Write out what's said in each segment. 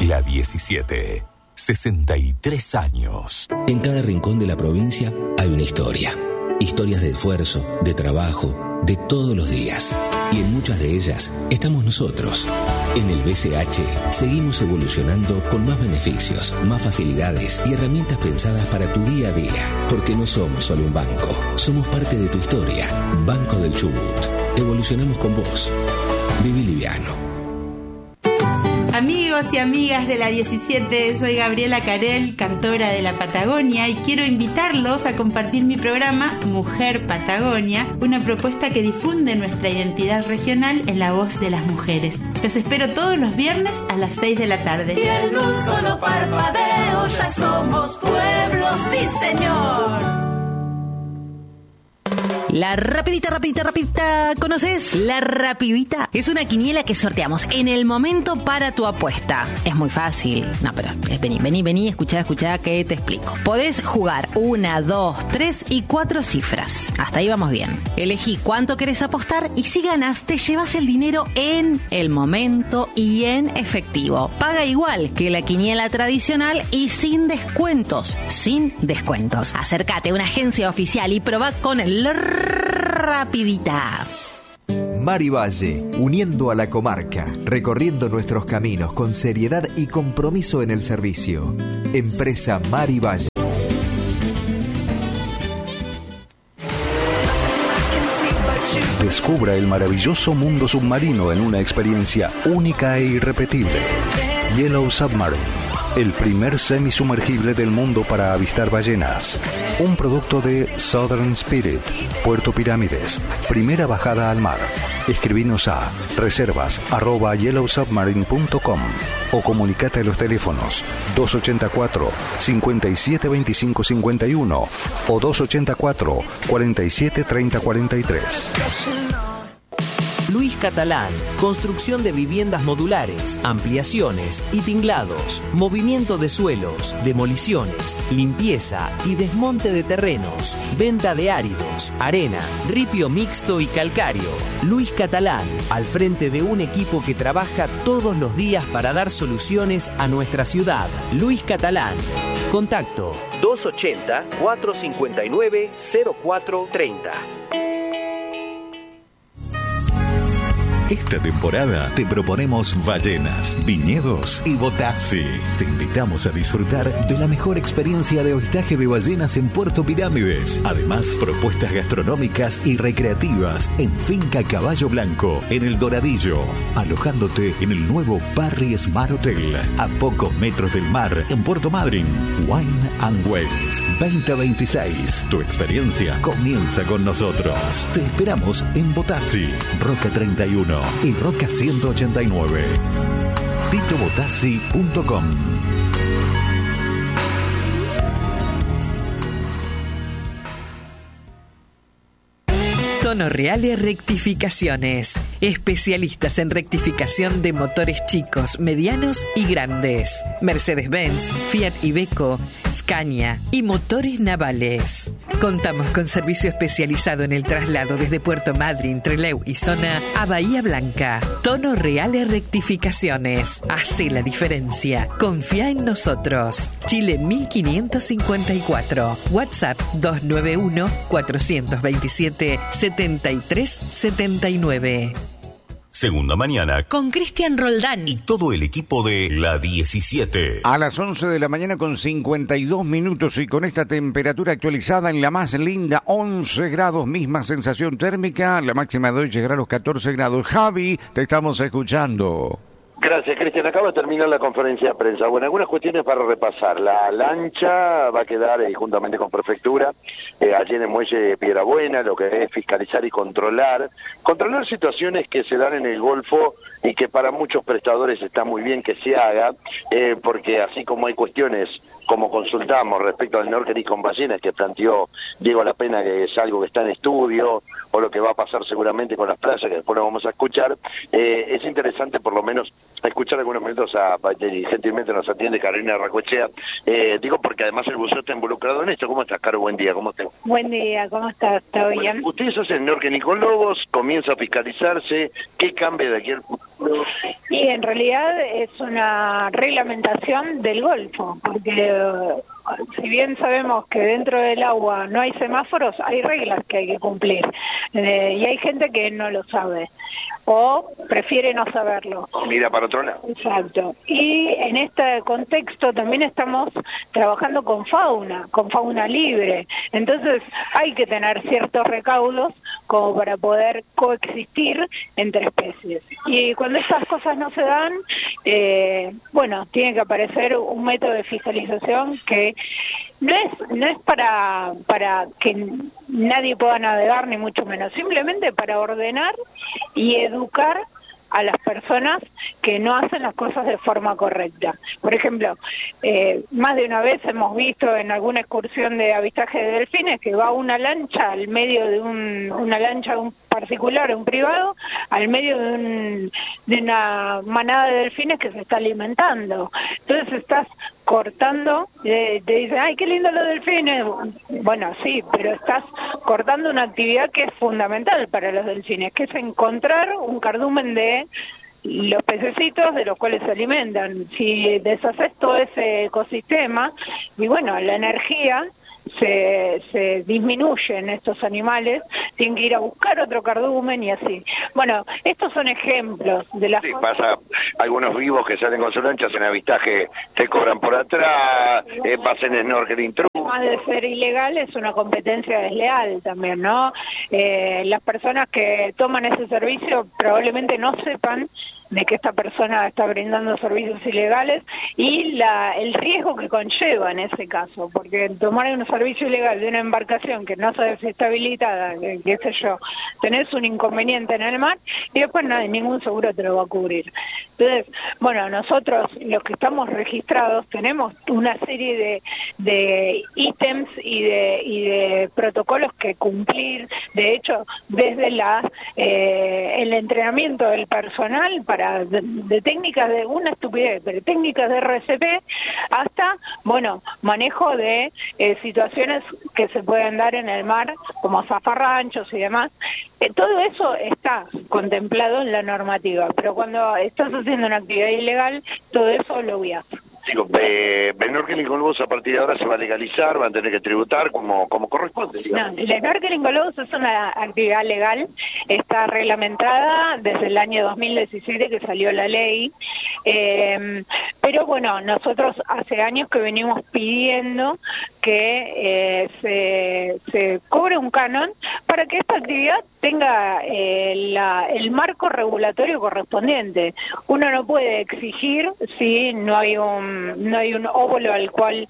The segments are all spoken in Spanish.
La 17. 63 años. En cada rincón de la provincia hay una historia. Historias de esfuerzo, de trabajo, de todos los días. Y en muchas de ellas estamos nosotros. En el BCH seguimos evolucionando con más beneficios, más facilidades y herramientas pensadas para tu día a día. Porque no somos solo un banco, somos parte de tu historia. Banco del Chubut. Evolucionamos con vos. Viví liviano. Amigos y amigas de la 17, soy Gabriela Carel, cantora de la Patagonia, y quiero invitarlos a compartir mi programa Mujer Patagonia, una propuesta que difunde nuestra identidad regional en la voz de las mujeres. Los espero todos los viernes a las 6 de la tarde. Y en un solo parpadeo ya somos pueblo, sí señor. La rapidita, ¿conoces? La rapidita es una quiniela que sorteamos en el momento para tu apuesta. Es muy fácil. No, pero vení, escuchá que te explico. Podés jugar 1, 2, 3 y 4 cifras. Hasta ahí vamos bien. Elegí cuánto querés apostar y si ganás te llevas el dinero en el momento y en efectivo. Paga igual que la quiniela tradicional y sin descuentos. Acércate a una agencia oficial y probá con el rapidita. Mari Valle, uniendo a la comarca, recorriendo nuestros caminos con seriedad y compromiso en el servicio. Empresa Mari Valle. Descubra el maravilloso mundo submarino en una experiencia única e irrepetible. Yellow Submarine, el primer semisumergible del mundo para avistar ballenas. Un producto de Southern Spirit, Puerto Pirámides. Primera bajada al mar. Escribinos a reservas@yellowsubmarine.com o comunicate a los teléfonos 284 57 25 51 o 284 47 30 43. Luis Catalán, construcción de viviendas modulares, ampliaciones y tinglados, movimiento de suelos, demoliciones, limpieza y desmonte de terrenos, venta de áridos, arena, ripio mixto y calcáreo. Luis Catalán, al frente de un equipo que trabaja todos los días para dar soluciones a nuestra ciudad. Luis Catalán. Contacto 280-459-0430. Esta temporada te proponemos ballenas, viñedos y Botassi. Te invitamos a disfrutar de la mejor experiencia de avistaje de ballenas en Puerto Pirámides. Además, propuestas gastronómicas y recreativas en Finca Caballo Blanco, en El Doradillo. Alojándote en el nuevo Parry Smart Hotel, a pocos metros del mar, en Puerto Madryn. Wine and Wales 2026. Tu experiencia comienza con nosotros. Te esperamos en Botassi, Roca 31 y Roca 189. titobotassi.com. Tono Reales Rectificaciones. Especialistas en rectificación de motores chicos, medianos y grandes. Mercedes-Benz, Fiat Iveco, Scania y motores navales. Contamos con servicio especializado en el traslado desde Puerto Madryn, Trelew y zona a Bahía Blanca. Tono Reales Rectificaciones. Hace la diferencia. Confía en nosotros. Chile 1554. WhatsApp 291-427-7379. Segunda mañana con Cristian Roldán y todo el equipo de La 17. A las 11 de la mañana con 52 minutos y con esta temperatura actualizada en la más linda, 11 grados, misma sensación térmica, la máxima de hoy llegará a los 14 grados. Javi, te estamos escuchando. Gracias, Cristian. Acaba de terminar la conferencia de prensa. Bueno, algunas cuestiones para repasar. La lancha va a quedar juntamente con Prefectura, allí en el muelle Piedrabuena, lo que es fiscalizar y controlar situaciones que se dan en el Golfo y que para muchos prestadores está muy bien que se haga, porque así como hay cuestiones, como consultamos respecto al Norquerí con ballenas que planteó Diego La Pena, que es algo que está en estudio, o lo que va a pasar seguramente con las playas, que después lo vamos a escuchar, es interesante por lo menos escuchar algunos minutos y gentilmente nos atiende Carolina Racoechea, digo porque además el buceo está involucrado en esto. ¿Cómo estás, Caro? Buen día, ¿cómo estás? Buen día, ¿cómo estás? ¿Todo bien? Ustedes hacen Norquerí con lobos, comienza a fiscalizarse, ¿qué cambia de aquí Y en realidad es una reglamentación del Golfo, porque si bien sabemos que dentro del agua no hay semáforos, hay reglas que hay que cumplir, y hay gente que no lo sabe o prefiere no saberlo. Mira para otro lado. Exacto. Y en este contexto también estamos trabajando con fauna libre. Entonces hay que tener ciertos recaudos como para poder coexistir entre especies. Y cuando estas cosas no se dan, tiene que aparecer un método de fiscalización que no es para que nadie pueda navegar, ni mucho menos, simplemente para ordenar y educar a las personas que no hacen las cosas de forma correcta. Por ejemplo, más de una vez hemos visto en alguna excursión de avistaje de delfines que va una lancha al medio de una lancha de un particular, un privado, al medio de una manada de delfines que se está alimentando. Entonces estás cortando, te dicen, ay, qué lindo los delfines. Bueno, sí, pero estás cortando una actividad que es fundamental para los delfines, que es encontrar un cardumen de los pececitos de los cuales se alimentan. Si deshaces todo ese ecosistema, y bueno, la energía se disminuyen estos animales, tienen que ir a buscar otro cardumen y así. Bueno, estos son ejemplos de las cosas. Pasa, algunos vivos que salen con sus lanchas en avistaje te cobran por atrás, pasan en snorkeling true. Además de ser ilegal, es una competencia desleal también, ¿no? Las personas que toman ese servicio probablemente no sepan de que esta persona está brindando servicios ilegales y el riesgo que conlleva en ese caso, porque tomar un servicio ilegal de una embarcación que no sabe si está habilitada, qué sé yo, tenés un inconveniente en el mar y después ningún seguro te lo va a cubrir. Entonces, bueno, nosotros los que estamos registrados tenemos una serie de ítems y de protocolos que cumplir. De hecho, desde el entrenamiento del personal de técnicas de una estupidez, pero técnicas de RCP hasta, manejo de situaciones que se pueden dar en el mar, como zafarranchos y demás. Todo eso está contemplado en la normativa, pero cuando estás haciendo una actividad ilegal, todo eso lo obvias. Digo, snorkeling con lobos a partir de ahora se va a legalizar, van a tener que tributar como corresponde, digamos. No, el snorkeling con lobos es una actividad legal, está reglamentada desde el año 2017 que salió la ley, pero bueno, nosotros hace años que venimos pidiendo que se cobre un canon para que esta actividad tenga el marco regulatorio correspondiente. Uno no puede exigir si no hay un óvulo al cual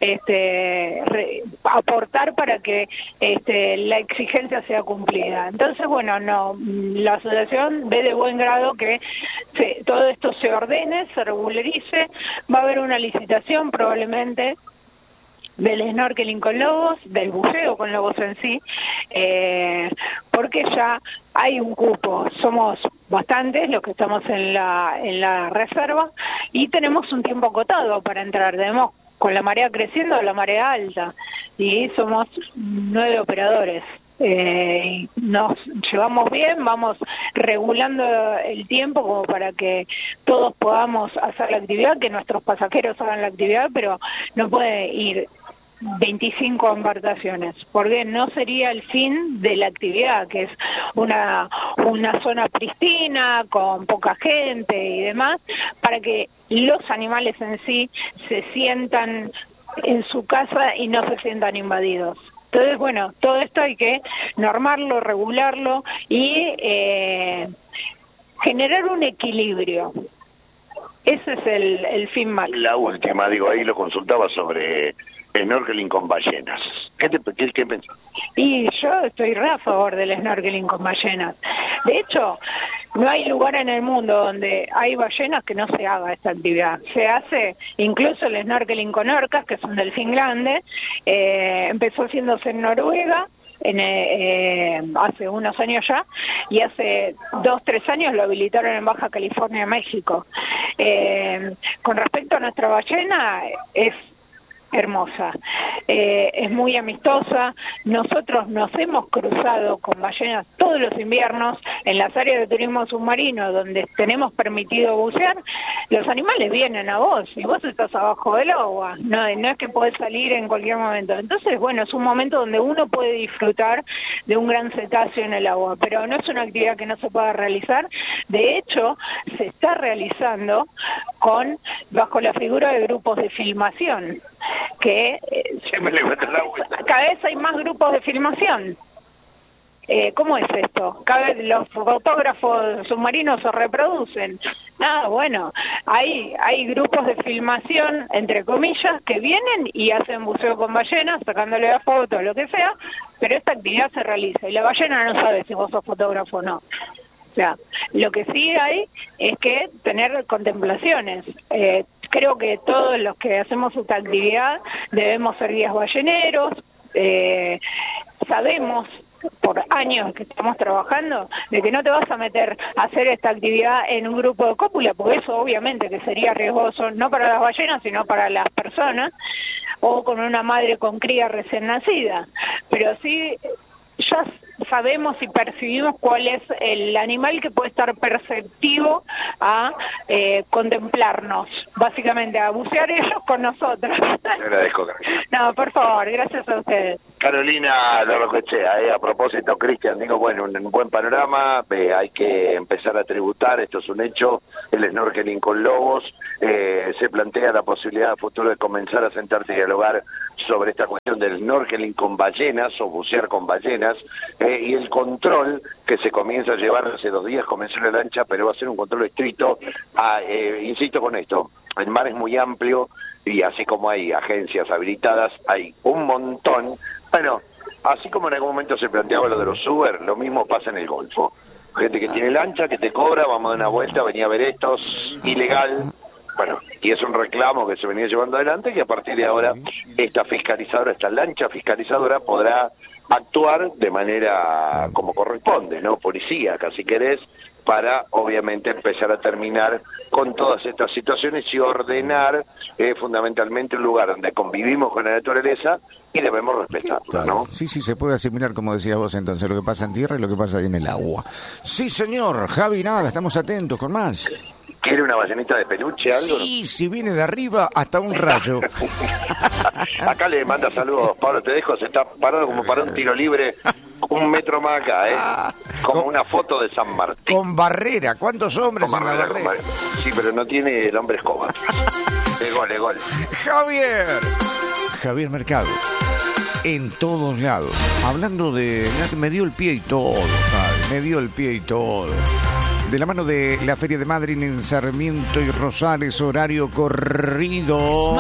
aportar para que la exigencia sea cumplida. Entonces, la asociación ve de buen grado que todo esto se ordene, se regularice, va a haber una licitación probablemente del snorkeling con lobos, del buceo con lobos en sí, porque ya hay un cupo, somos bastantes los que estamos en la reserva y tenemos un tiempo acotado para entrar, tenemos con la marea creciendo la marea alta y somos 9 operadores. Nos llevamos bien, vamos regulando el tiempo como para que todos podamos hacer la actividad, que nuestros pasajeros hagan la actividad, pero no puede ir 25 embarcaciones, porque no sería el fin de la actividad, que es una zona pristina, con poca gente y demás, para que los animales en sí se sientan en su casa y no se sientan invadidos. Entonces, todo esto hay que normarlo, regularlo y generar un equilibrio. Ese es el fin máximo. La última, ahí lo consultaba sobre snorkeling con ballenas. ¿Qué pensás? Y yo estoy re a favor del snorkeling con ballenas. De hecho, no hay lugar en el mundo donde hay ballenas que no se haga esta actividad. Se hace incluso el snorkeling con orcas, que es un delfín grande. Empezó haciéndose en Noruega hace unos años ya, y hace 2-3 años lo habilitaron en Baja California, México. Con respecto a nuestra ballena, es hermosa, es muy amistosa. Nosotros nos hemos cruzado con ballenas todos los inviernos en las áreas de turismo submarino donde tenemos permitido bucear. Los animales vienen a vos y vos estás abajo del agua, no es que podés salir en cualquier momento. Entonces, bueno, es un momento donde uno puede disfrutar de un gran cetáceo en el agua, pero no es una actividad que no se pueda realizar. De hecho, se está realizando bajo la figura de grupos de filmación, que cada vez hay más grupos de filmación. ¿Cómo es esto? Cada vez los fotógrafos submarinos se reproducen. Bueno, hay grupos de filmación, entre comillas, que vienen y hacen buceo con ballenas, sacándole la foto, lo que sea, pero esta actividad se realiza y la ballena no sabe si vos sos fotógrafo o no. O sea, lo que sí hay es que tener contemplaciones. Creo que todos los que hacemos esta actividad debemos ser guías balleneros. Sabemos por años que estamos trabajando de que no te vas a meter a hacer esta actividad en un grupo de cópula, porque eso obviamente que sería riesgoso no para las ballenas sino para las personas, o con una madre con cría recién nacida. Pero sí ya sabemos y percibimos cuál es el animal que puede estar perceptivo a contemplarnos, básicamente a bucear ellos con nosotros. Te agradezco, Carolina. No, por favor, gracias a ustedes. Carolina Lorrochea, a propósito, Cristian, digo, bueno, un buen panorama, hay que empezar a tributar, esto es un hecho, el snorkeling con lobos, se plantea la posibilidad a futuro de comenzar a sentarse y dialogar sobre esta cuestión del snorkeling con ballenas o bucear con ballenas, y el control que se comienza a llevar hace 2 días, comenzó la lancha, pero va a ser un control estricto, insisto con esto, el mar es muy amplio y así como hay agencias habilitadas, hay un montón. Bueno, así como en algún momento se planteaba lo de los Uber, lo mismo pasa en el Golfo. Gente que tiene lancha, que te cobra, vamos a dar una vuelta, venía a ver esto, ilegal. Bueno, y es un reclamo que se venía llevando adelante, y a partir de ahora esta fiscalizadora, esta lancha fiscalizadora podrá actuar de manera como corresponde, ¿no? Policíaca, si querés, para obviamente empezar a terminar con todas estas situaciones y ordenar fundamentalmente un lugar donde convivimos con la naturaleza y debemos respetarla, claro, ¿no? Sí, se puede asimilar, como decías vos entonces, lo que pasa en tierra y lo que pasa ahí en el agua. Sí, señor, Javi, nada, estamos atentos con más. ¿Quiere una ballenita de peluche, algo? Sí, si viene de arriba hasta un rayo. Acá le manda saludos, Pablo, te dejo, se está parado como para un tiro libre, 1 metro más acá, como una foto de San Martín. Con barrera, ¿cuántos hombres en la barrera? Sí, pero no tiene el hombre escoba. El gol. Javier Mercado, en todos lados, hablando de... Me dio el pie y todo, Javi, me dio el pie y todo. De la mano de la Feria de Madrid en Sarmiento y Rosales, horario corrido.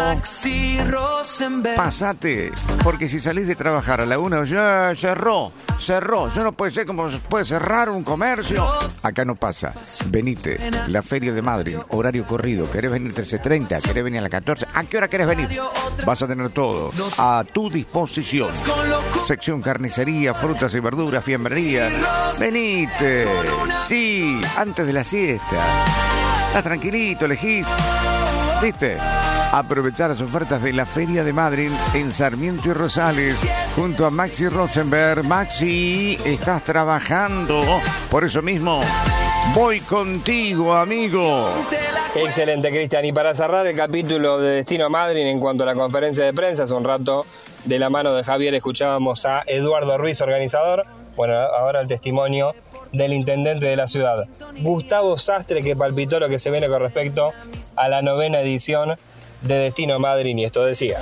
Pásate, porque si salís de trabajar a la 1, ya cerró. Yo no puede ser como puede cerrar un comercio. Acá no pasa. Venite, la Feria de Madrid, horario corrido. ¿Querés venir 13:30? ¿Querés venir a las 14? ¿A qué hora querés venir? Vas a tener todo a tu disposición. Sección carnicería, frutas y verduras, fiambrería. Venite, sí, antes de la siesta. Estás tranquilito, elegís. ¿Viste? Aprovechar las ofertas de la Feria de Madrid en Sarmiento y Rosales junto a Maxi Rosenberg. Maxi, estás trabajando. Por eso mismo, voy contigo, amigo. Excelente, Cristian. Y para cerrar el capítulo de Destino Madrid en cuanto a la conferencia de prensa, hace un rato de la mano de Javier escuchábamos a Eduardo Ruiz, organizador. Bueno, ahora el testimonio del intendente de la ciudad, Gustavo Sastre, que palpitó lo que se viene con respecto a la 9ª edición de Destino Madrid, y esto decía: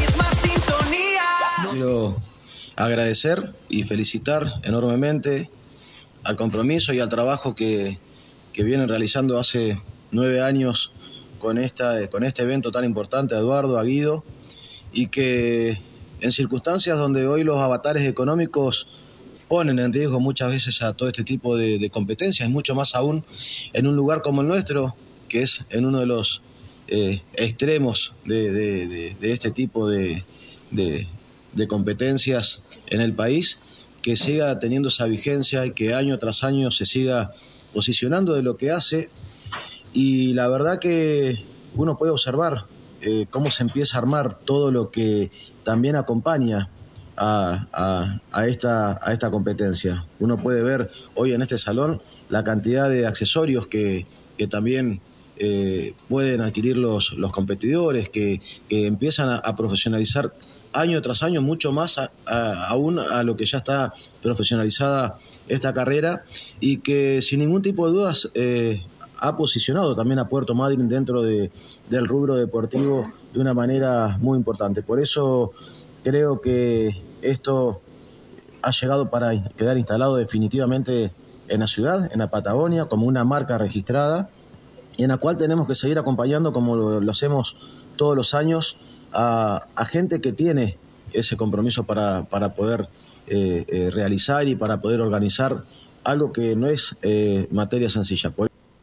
quiero agradecer y felicitar enormemente al compromiso y al trabajo que vienen realizando hace 9 años con este evento tan importante, a Eduardo, a Guido, y que en circunstancias donde hoy los avatares económicos ponen en riesgo muchas veces a todo este tipo de competencias, y mucho más aún en un lugar como el nuestro, que es en uno de los extremos de este tipo de competencias en el país, que siga teniendo esa vigencia y que año tras año se siga posicionando de lo que hace. Y la verdad que uno puede observar cómo se empieza a armar todo lo que también acompaña a esta competencia. Uno puede ver hoy en este salón la cantidad de accesorios que también pueden adquirir los competidores, que empiezan a profesionalizar año tras año mucho más aún a lo que ya está profesionalizada esta carrera, y que sin ningún tipo de dudas ha posicionado también a Puerto Madryn dentro del rubro deportivo de una manera muy importante. Por eso creo que esto ha llegado para quedar instalado definitivamente en la ciudad, en la Patagonia, como una marca registrada, y en la cual tenemos que seguir acompañando, como lo hacemos todos los años, a gente que tiene ese compromiso para poder realizar y para poder organizar algo que no es materia sencilla.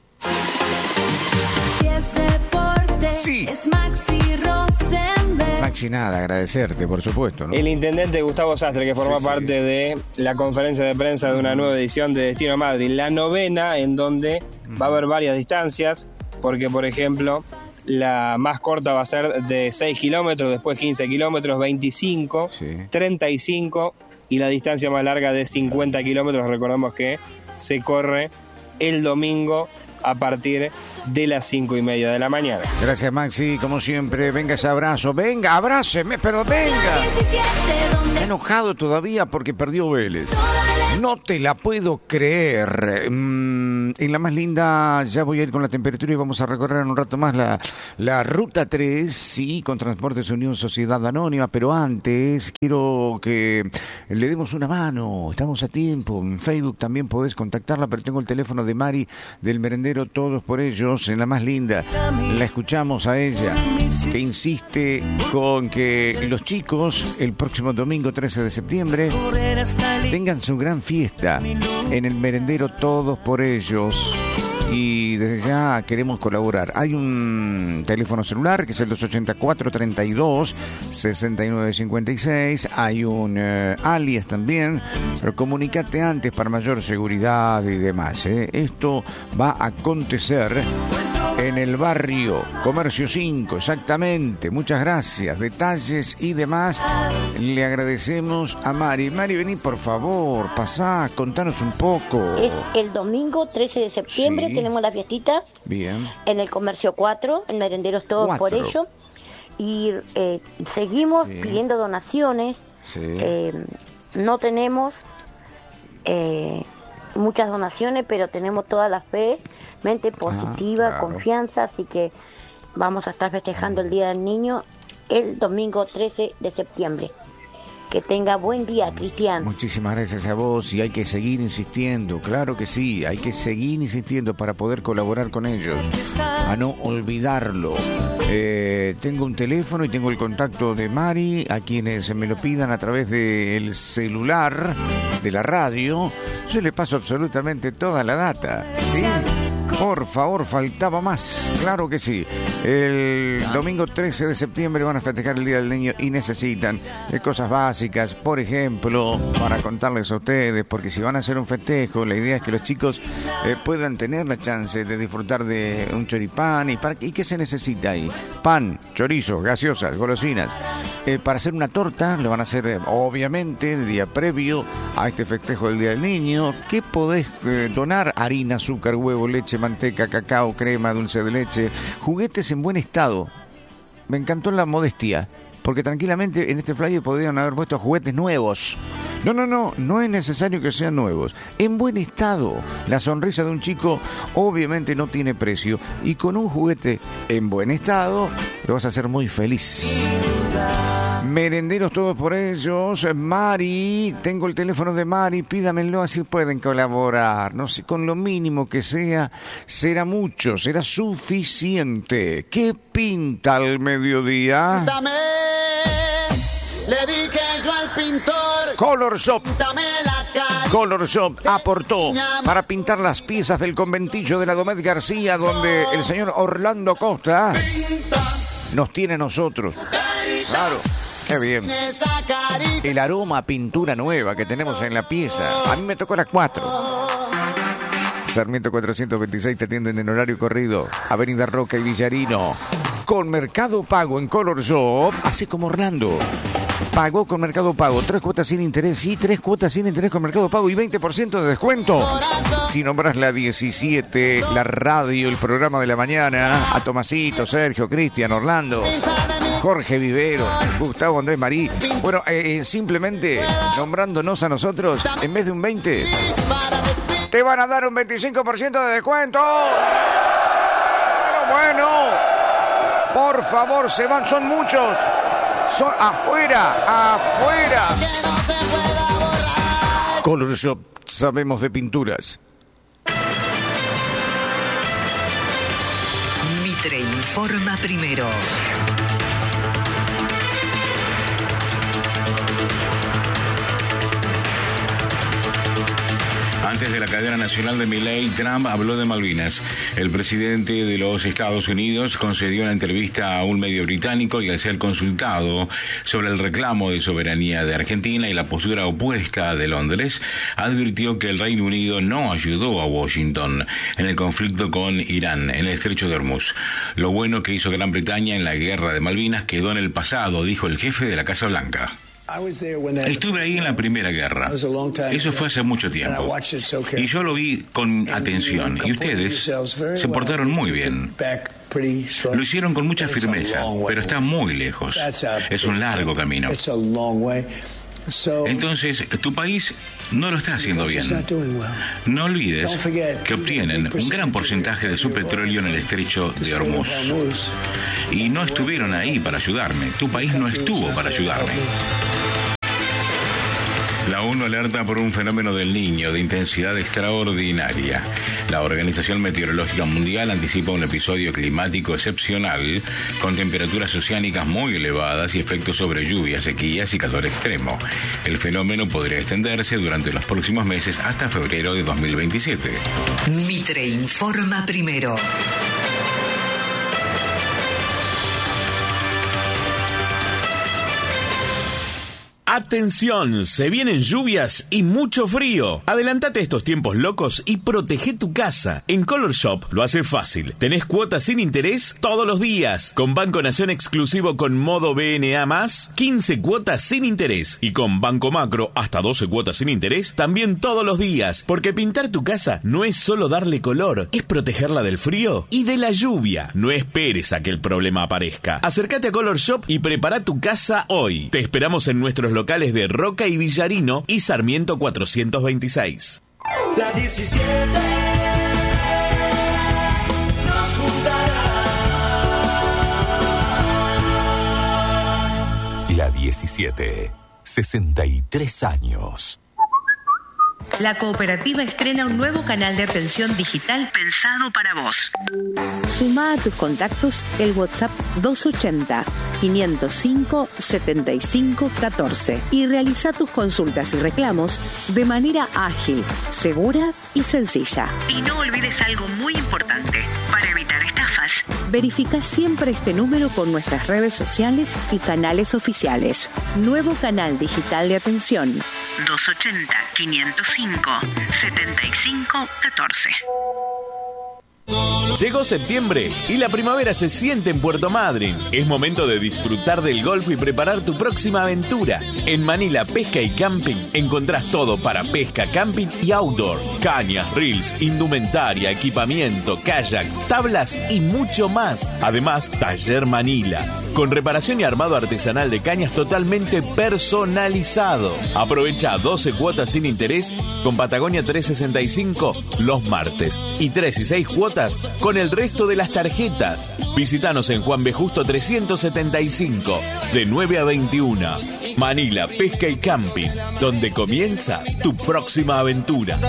Si es deporte, sí. Es Maxi Rosenberg. Maxi, nada, agradecerte, por supuesto, ¿no? El intendente Gustavo Sastre, que forma parte de la conferencia de prensa de una nueva edición de Destino Madryn, la 9ª, en donde va a haber varias distancias, porque, por ejemplo, la más corta va a ser de 6 kilómetros, después 15 kilómetros, 25, 35, y la distancia más larga de 50 kilómetros. Recordemos que se corre el domingo a partir de las 5:30 de la mañana. Gracias, Maxi, como siempre. Venga ese abrazo. Venga, abráceme, pero venga. Está enojado todavía porque perdió Vélez. No te la puedo creer. En la más linda, ya voy a ir con la temperatura y vamos a recorrer en un rato más la Ruta 3, sí, con Transportes Unión Sociedad Anónima, pero antes quiero que le demos una mano. Estamos a tiempo. En Facebook también podés contactarla, pero tengo el teléfono de Mari del merendero Todos por Ellos, en la más linda. La escuchamos a ella, que insiste con que los chicos el próximo domingo 13 de septiembre tengan su gran fiesta en el merendero Todos por Ellos, y desde ya queremos colaborar. Hay un teléfono celular que es el 284-32-6956, hay un alias también, pero comunícate antes para mayor seguridad y demás, ¿eh? Esto va a acontecer en el barrio Comercio 5, exactamente. Muchas gracias. Detalles y demás le agradecemos a Mari. Mari, vení por favor, pasá, contanos un poco. Es el domingo 13 de septiembre, sí. Tenemos la fiestita. Bien. En el Comercio 4, en Merenderos Todos por Ello. Y seguimos pidiendo donaciones. Sí. No tenemos muchas donaciones, pero tenemos toda la fe, mente positiva, claro. Confianza, así que vamos a estar festejando el Día del Niño el domingo 13 de septiembre. Que tenga buen día, Cristian. Muchísimas gracias a vos, y hay que seguir insistiendo, claro que sí, hay que seguir insistiendo para poder colaborar con ellos, a no olvidarlo. Tengo un teléfono y tengo el contacto de Mari, a quienes me lo pidan a través del celular de la radio, yo le paso absolutamente toda la data, ¿sí? Por favor, faltaba más, claro que sí. El domingo 13 de septiembre van a festejar el Día del Niño y necesitan cosas básicas, por ejemplo, para contarles a ustedes, porque si van a hacer un festejo, la idea es que los chicos puedan tener la chance de disfrutar de un choripán. ¿Y qué se necesita ahí? Pan, chorizo, gaseosas, golosinas. Para hacer una torta, le van a hacer, obviamente, el día previo a este festejo del Día del Niño. ¿Qué podés donar? Harina, azúcar, huevo, leche, manteca, cacao, crema, dulce de leche, juguetes en buen estado. Me encantó la modestia, porque tranquilamente en este flyer podrían haber puesto juguetes nuevos. No es necesario que sean nuevos. En buen estado. La sonrisa de un chico obviamente no tiene precio, y con un juguete en buen estado lo vas a hacer muy feliz. Merenderos Todos por Ellos. Mari, tengo el teléfono de Mari, pídamelo, así pueden colaborar. No sé, con lo mínimo que sea, será mucho, será suficiente. ¿Qué pinta al mediodía? Dame, le dije yo al pintor. Color Shop. Dame la calle. Color Shop aportó para pintar las piezas del conventillo de la Domet García, donde el señor Orlando Costa nos tiene a nosotros. Claro. Qué bien. El aroma a pintura nueva que tenemos en la pieza. A mí me tocó las 4. Sarmiento 426 te atienden en horario corrido. Avenida Roca y Villarino. con Mercado Pago en Color Shop, así como Orlando. Pagó con Mercado Pago 3 cuotas sin interés y 3 cuotas sin interés con Mercado Pago y 20% de descuento. Si nombras la 17, la radio, el programa de la mañana, a Tomasito, Sergio, Cristian, Orlando, Jorge Vivero, Gustavo Andrés Marí. Bueno, simplemente nombrándonos a nosotros, en vez de un 20, te van a dar un 25% de descuento. Bueno, por favor, se van, son muchos. Son afuera. Color Shop, sabemos de pinturas. Mitre informa primero. Antes de la cadena nacional de Milei, Trump habló de Malvinas. El presidente de los Estados Unidos concedió una entrevista a un medio británico y al ser consultado sobre el reclamo de soberanía de Argentina y la postura opuesta de Londres, advirtió que el Reino Unido no ayudó a Washington en el conflicto con Irán en el estrecho de Hormuz. Lo bueno que hizo Gran Bretaña en la guerra de Malvinas quedó en el pasado, dijo el jefe de la Casa Blanca. Estuve ahí en la Primera Guerra. Eso fue hace mucho tiempo. Y yo lo vi con atención. Y ustedes se portaron muy bien. Lo hicieron con mucha firmeza, pero está muy lejos. Es un largo camino. Entonces, tu país no lo está haciendo bien. No olvides que obtienen un gran porcentaje de su petróleo en el estrecho de Hormuz. Y no estuvieron ahí para ayudarme. Tu país no estuvo para ayudarme. La ONU alerta por un fenómeno del Niño de intensidad extraordinaria. La Organización Meteorológica Mundial anticipa un episodio climático excepcional con temperaturas oceánicas muy elevadas y efectos sobre lluvias, sequías y calor extremo. El fenómeno podría extenderse durante los próximos meses hasta febrero de 2027. Mitre informa primero. Atención, se vienen lluvias y mucho frío. Adelantate estos tiempos locos y protege tu casa. En Color Shop lo hace fácil. Tenés cuotas sin interés todos los días. Con Banco Nación exclusivo con modo BNA+, 15 cuotas sin interés. Y con Banco Macro, hasta 12 cuotas sin interés, también todos los días. Porque pintar tu casa no es solo darle color, es protegerla del frío y de la lluvia. No esperes a que el problema aparezca. Acércate a Color Shop y prepara tu casa hoy. Te esperamos en nuestros locales de Roca y Villarino y Sarmiento 426. La 17 nos juntará. La 17, 63 años. La cooperativa estrena un nuevo canal de atención digital pensado para vos. Suma a tus contactos el WhatsApp 280-505-7514 y realiza tus consultas y reclamos de manera ágil, segura y sencilla. Y no olvides algo muy importante para evitar estafas. Verifica siempre este número con nuestras redes sociales y canales oficiales. Nuevo canal digital de atención. 280-505-7514. Llegó septiembre y la primavera se siente en Puerto Madryn. Es momento de disfrutar del golf y preparar tu próxima aventura. En Manila Pesca y Camping encontrás todo para pesca, camping y outdoor. Cañas, reels, indumentaria, equipamiento, kayaks, tablas y mucho más. Además, Taller Manila, con reparación y armado artesanal de cañas totalmente personalizado. Aprovecha 12 cuotas sin interés con Patagonia 365 los martes y 3 y 6 cuotas con el resto de las tarjetas. Visítanos en Juan B. Justo 375, de 9 a 21. Manila Pesca y Camping, donde comienza tu próxima aventura.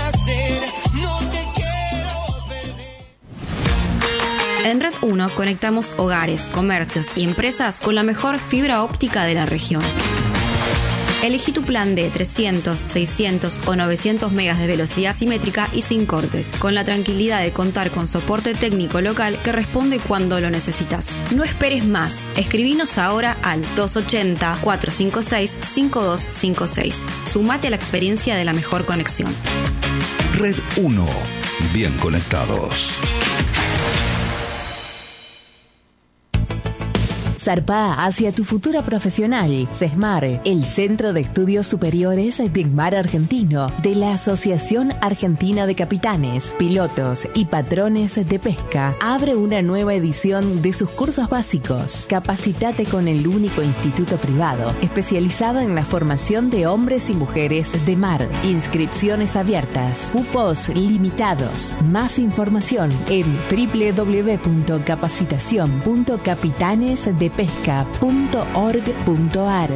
En Red 1 conectamos hogares, comercios y empresas con la mejor fibra óptica de la región. Elegí tu plan de 300, 600 o 900 megas de velocidad simétrica y sin cortes, con la tranquilidad de contar con soporte técnico local que responde cuando lo necesitas. No esperes más. Escribinos ahora al 280-456-5256. Sumate a la experiencia de la mejor conexión. Red 1. Bien conectados. Zarpá hacia tu futuro profesional. CESMAR, el Centro de Estudios Superiores de Mar Argentino, de la Asociación Argentina de Capitanes, Pilotos y Patrones de Pesca, abre una nueva edición de sus cursos básicos. Capacitate con el único instituto privado especializado en la formación de hombres y mujeres de mar. Inscripciones abiertas, cupos limitados. Más información en www.capacitacion.capitanesdepesca.org.ar.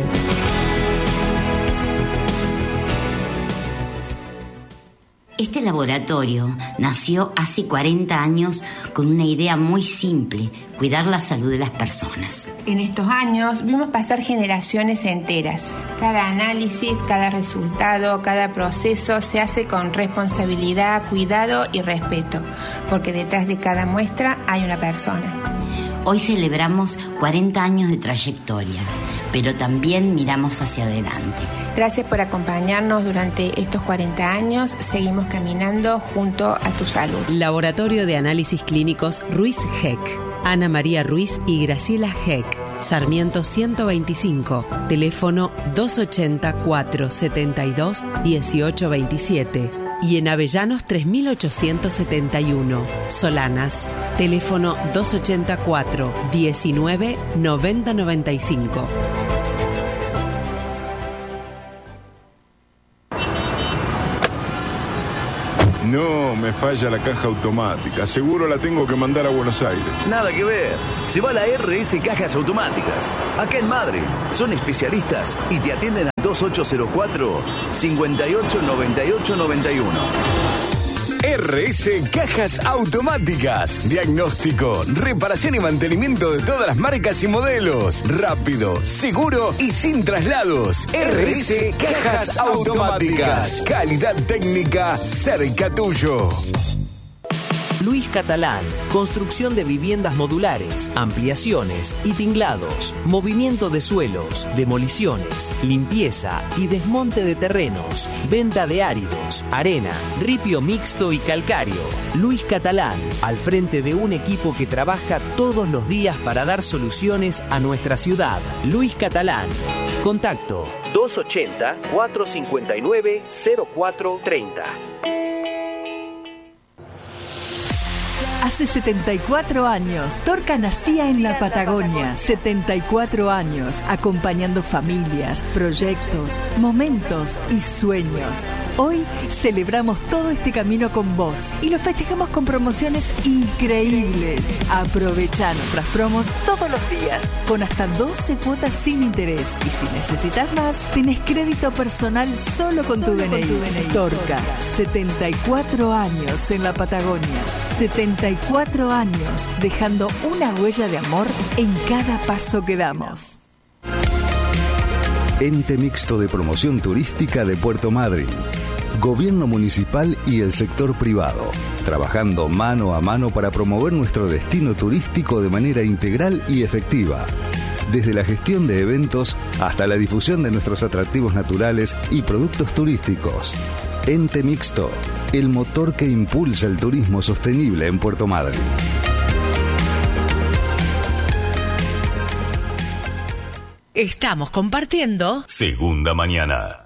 Este laboratorio nació hace 40 años con una idea muy simple: cuidar la salud de las personas. En estos años vimos pasar generaciones enteras. Cada análisis, cada resultado, cada proceso se hace con responsabilidad, cuidado y respeto, porque detrás de cada muestra hay una persona. Hoy celebramos 40 años de trayectoria, pero también miramos hacia adelante. Gracias por acompañarnos durante estos 40 años. Seguimos caminando junto a tu salud. Laboratorio de Análisis Clínicos Ruiz Heck. Ana María Ruiz y Graciela Heck. Sarmiento 125. Teléfono 280-472-1827. Y en Avellanos 3871. Solanas. Teléfono 284-19-9095. No, me falla la caja automática. Seguro la tengo que mandar a Buenos Aires. Nada que ver. Se va a la RS Cajas Automáticas. Acá en Madre. Son especialistas y te atienden al 2804-589891. RS Cajas Automáticas. Diagnóstico, reparación y mantenimiento de todas las marcas y modelos. Rápido, seguro y sin traslados. RS Cajas Automáticas. Calidad técnica cerca tuyo. Luis Catalán, construcción de viviendas modulares, ampliaciones y tinglados, movimiento de suelos, demoliciones, limpieza y desmonte de terrenos, venta de áridos, arena, ripio mixto y calcáreo. Luis Catalán, al frente de un equipo que trabaja todos los días para dar soluciones a nuestra ciudad. Luis Catalán. Contacto 280-459-0430. Hace 74 años, Torca nacía en la Patagonia. 74 años, acompañando familias, proyectos, momentos y sueños. Hoy celebramos todo este camino con vos y lo festejamos con promociones increíbles. Aprovecha nuestras promos todos los días, con hasta 12 cuotas sin interés. Y si necesitas más, tenés crédito personal solo con tu DNI. Torca, 74 años en la Patagonia. 74 años, dejando una huella de amor en cada paso que damos. Ente Mixto de Promoción Turística de Puerto Madryn. Gobierno municipal y el sector privado, trabajando mano a mano para promover nuestro destino turístico de manera integral y efectiva. Desde la gestión de eventos hasta la difusión de nuestros atractivos naturales y productos turísticos. Ente Mixto, el motor que impulsa el turismo sostenible en Puerto Madryn. Estamos compartiendo Segunda Mañana.